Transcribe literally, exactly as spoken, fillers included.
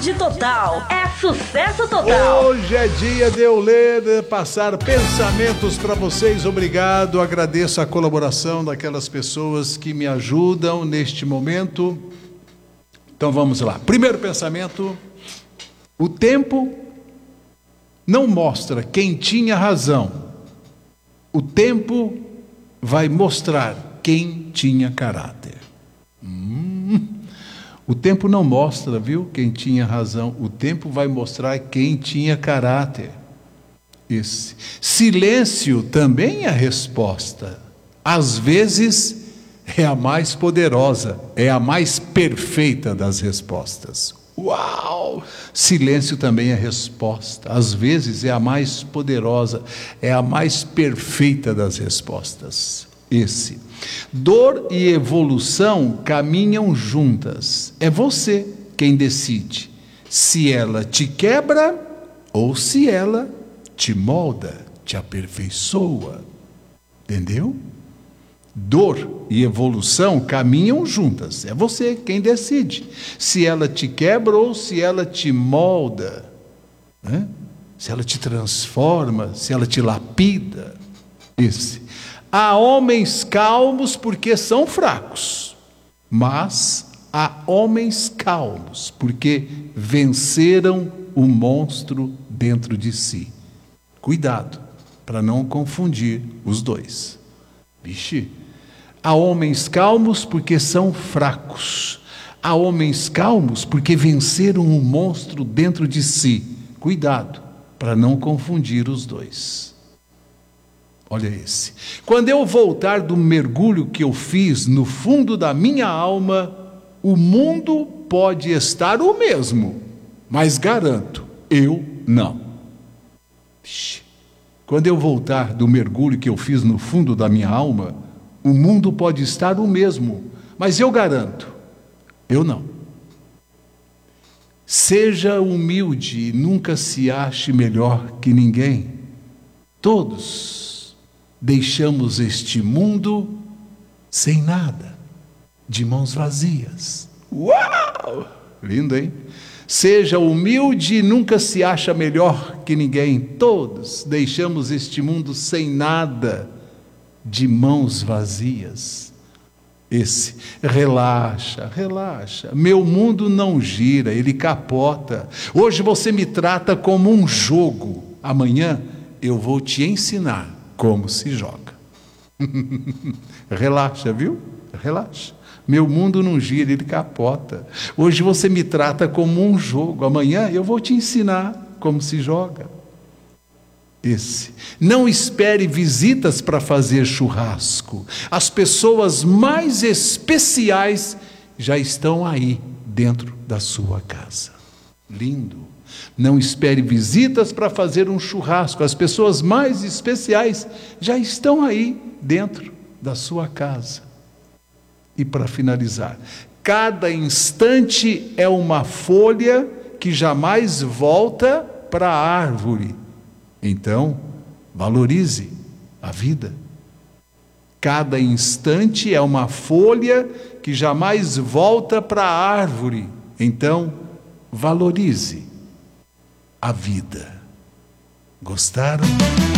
Saúde total. É sucesso total. Hoje é dia de eu ler, passar pensamentos para vocês. Obrigado, agradeço a colaboração daquelas pessoas que me ajudam neste momento. Então vamos lá. Primeiro pensamento: o tempo não mostra quem tinha razão. O tempo vai mostrar quem tinha caráter. Hum, o tempo não mostra, viu, quem tinha razão. O tempo vai mostrar quem tinha caráter. Esse silêncio também é a resposta. Às vezes é a mais poderosa, é a mais perfeita das respostas. Uau! Silêncio também é resposta. Às vezes é a mais poderosa, é a mais perfeita das respostas. Esse. Dor e evolução caminham juntas. É você quem decide se ela te quebra ou se ela te molda, te aperfeiçoa. Entendeu? Dor e evolução caminham juntas. É você quem decide se ela te quebra ou se ela te molda, né? Se ela te transforma, se ela te lapida. Esse. Há homens calmos porque são fracos, mas há homens calmos porque venceram o monstro dentro de si. Cuidado para não confundir os dois. Vixe. Há homens calmos porque são fracos. Há homens calmos porque venceram um monstro dentro de si. Cuidado para não confundir os dois. Olha esse. Quando eu voltar do mergulho que eu fiz no fundo da minha alma, o mundo pode estar o mesmo, mas garanto, eu não. Vixe. Quando eu voltar do mergulho que eu fiz no fundo da minha alma, o mundo pode estar o mesmo, mas eu garanto, eu não. Seja humilde e nunca se ache melhor que ninguém. Todos deixamos este mundo sem nada, de mãos vazias. Uau! Lindo, hein? Seja humilde e nunca se acha melhor que ninguém. Todos deixamos este mundo sem nada, de mãos vazias. Esse, relaxa, relaxa. Meu mundo não gira, ele capota. Hoje você me trata como um jogo. Amanhã eu vou te ensinar como se joga. Relaxa, viu? Relaxa. Meu mundo não gira, ele capota. Hoje você me trata como um jogo. Amanhã eu vou te ensinar como se joga. Esse. Não espere visitas para fazer churrasco. As pessoas mais especiais já estão aí dentro da sua casa. Lindo. Não espere visitas para fazer um churrasco. As pessoas mais especiais já estão aí dentro da sua casa. E para finalizar, cada instante é uma folha que jamais volta para a árvore. Então, valorize a vida. Cada instante é uma folha que jamais volta para a árvore. Então, valorize a vida. Gostaram?